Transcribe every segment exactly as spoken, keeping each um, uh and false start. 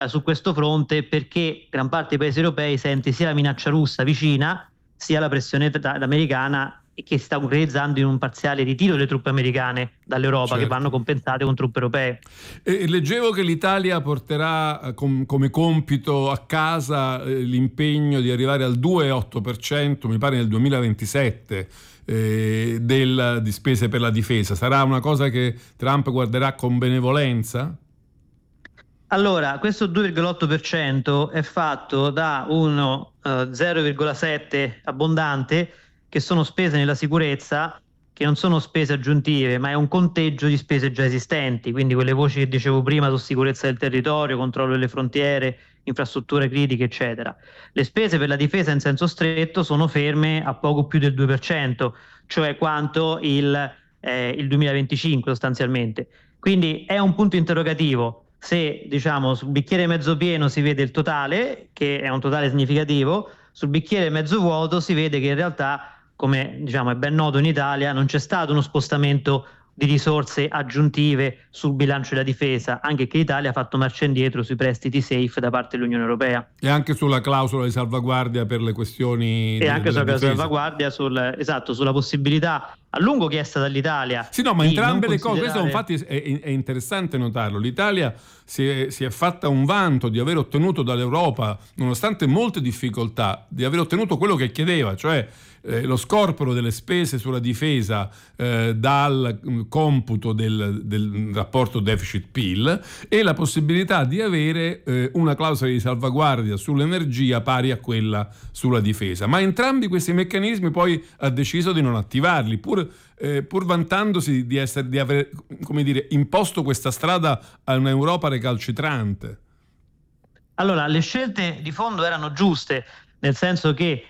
su questo fronte, perché gran parte dei paesi europei sente sia la minaccia russa vicina, sia la pressione americana, che sta concretizzando in un parziale ritiro delle truppe americane dall'Europa, certo, che vanno compensate con truppe europee. E leggevo che l'Italia porterà com- come compito a casa eh, l'impegno di arrivare al due virgola otto per cento, mi pare nel duemilaventisette, eh, del, di spese per la difesa. Sarà una cosa che Trump guarderà con benevolenza? Allora, questo due virgola otto per cento è fatto da uno uh, zero virgola sette abbondante, che sono spese nella sicurezza, che non sono spese aggiuntive, ma è un conteggio di spese già esistenti, quindi quelle voci che dicevo prima su sicurezza del territorio, controllo delle frontiere, infrastrutture critiche, eccetera. Le spese per la difesa in senso stretto sono ferme a poco più del due per cento, cioè quanto il, eh, il duemilaventicinque sostanzialmente. Quindi è un punto interrogativo se, diciamo, sul bicchiere mezzo pieno si vede il totale, che è un totale significativo, sul bicchiere mezzo vuoto si vede che in realtà, come diciamo è ben noto in Italia, non c'è stato uno spostamento di risorse aggiuntive sul bilancio della difesa, anche che l'Italia ha fatto marcia indietro sui prestiti safe da parte dell'Unione Europea. E anche sulla clausola di salvaguardia per le questioni e anche sulla clausola di salvaguardia sul, esatto, sulla possibilità a lungo chiesta dall'Italia. Sì, no, ma entrambe le cose, considerare... questo infatti è, è interessante notarlo. L'Italia si è, si è fatta un vanto di aver ottenuto dall'Europa, nonostante molte difficoltà, di aver ottenuto quello che chiedeva, cioè eh, lo scorporo delle spese sulla difesa eh, dal computo del, del rapporto deficit-P I L e la possibilità di avere eh, una clausola di salvaguardia sull'energia pari a quella sulla difesa. Ma entrambi questi meccanismi poi ha deciso di non attivarli, pur Eh, pur vantandosi di essere di aver, come dire, imposto questa strada a un'Europa recalcitrante. Allora, le scelte di fondo erano giuste, nel senso che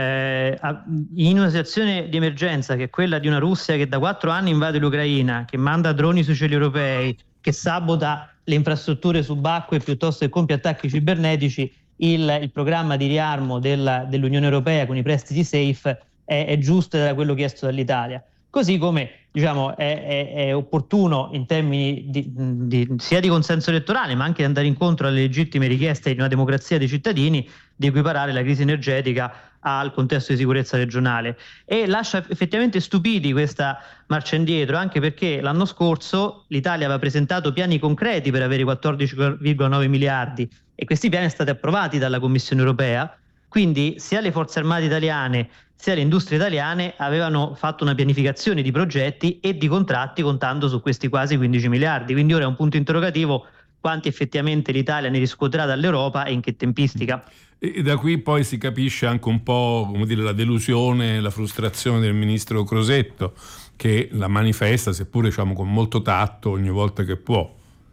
eh, in una situazione di emergenza, che è quella di una Russia che da quattro anni invade l'Ucraina, che manda droni sui cieli europei, che sabota le infrastrutture subacquee piuttosto che compie attacchi cibernetici, il, il programma di riarmo della, dell'Unione Europea con i prestiti safe è, è giusto ed era quello chiesto dall'Italia. Così come, diciamo, è, è, è opportuno in termini di, di, sia di consenso elettorale, ma anche di andare incontro alle legittime richieste di una democrazia dei cittadini, di equiparare la crisi energetica al contesto di sicurezza regionale. E lascia effettivamente stupiti questa marcia indietro, anche perché l'anno scorso l'Italia aveva presentato piani concreti per avere quattordici virgola nove miliardi e questi piani sono stati approvati dalla Commissione Europea. Quindi sia le forze armate italiane sia le industrie italiane avevano fatto una pianificazione di progetti e di contratti contando su questi quasi quindici miliardi. Quindi ora è un punto interrogativo quanti effettivamente l'Italia ne riscuoterà dall'Europa e in che tempistica. E da qui poi si capisce anche un po', come dire, la delusione, la frustrazione del ministro Crosetto, che la manifesta, seppure diciamo con molto tatto, ogni volta che può.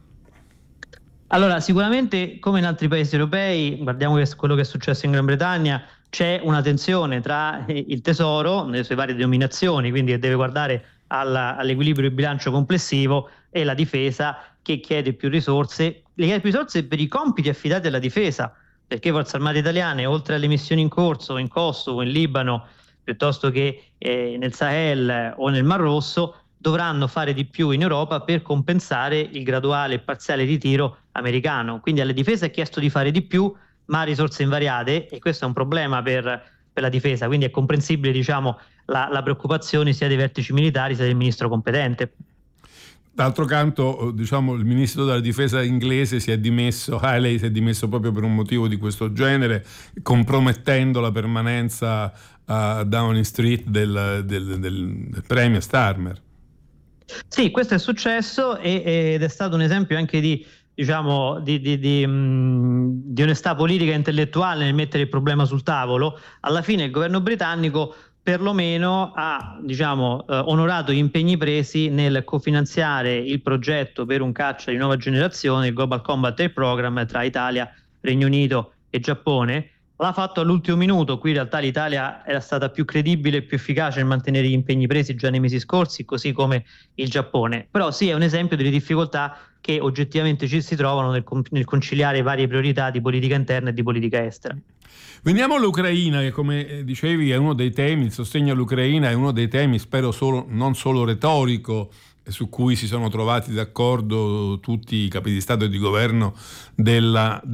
Allora, sicuramente, come in altri paesi europei, guardiamo quello che è successo in Gran Bretagna, c'è una tensione tra il Tesoro, nelle sue varie denominazioni, quindi che deve guardare alla, all'equilibrio di bilancio complessivo, e la difesa, che chiede più risorse, le chiede più risorse per i compiti affidati alla difesa, perché le forze armate italiane, oltre alle missioni in corso in Kosovo, in Libano, piuttosto che eh, nel Sahel o nel Mar Rosso, dovranno fare di più in Europa per compensare il graduale e parziale ritiro americano. Quindi alle difese è chiesto di fare di più, ma a risorse invariate, e questo è un problema per, per la difesa. Quindi è comprensibile, diciamo, la, la preoccupazione sia dei vertici militari sia del ministro competente. D'altro canto, diciamo, il ministro della difesa inglese si è dimesso, Haley si è dimesso proprio per un motivo di questo genere, compromettendo la permanenza a Downing Street del, del, del, del premier Starmer. Sì, questo è successo e, ed è stato un esempio anche di, diciamo, di, di, di, mh, di onestà politica e intellettuale nel mettere il problema sul tavolo. Alla fine il governo britannico perlomeno ha, diciamo, eh, onorato gli impegni presi nel cofinanziare il progetto per un caccia di nuova generazione, il Global Combat Air Program, tra Italia, Regno Unito e Giappone. L'ha fatto all'ultimo minuto. Qui in realtà l'Italia era stata più credibile e più efficace nel mantenere gli impegni presi già nei mesi scorsi, così come il Giappone. Però sì, è un esempio delle difficoltà che oggettivamente ci si trovano nel, nel conciliare varie priorità di politica interna e di politica estera. Veniamo all'Ucraina, che come dicevi è uno dei temi, il sostegno all'Ucraina è uno dei temi, spero solo, non solo retorico, su cui si sono trovati d'accordo tutti i capi di Stato e di governo della